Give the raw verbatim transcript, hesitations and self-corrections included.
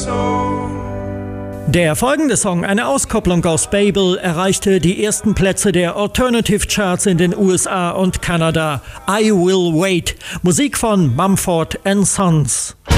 Der folgende Song, eine Auskopplung aus Babel, erreichte die ersten Plätze der Alternative Charts in den U S A und Kanada. I Will Wait, Musik von Mumford and Sons.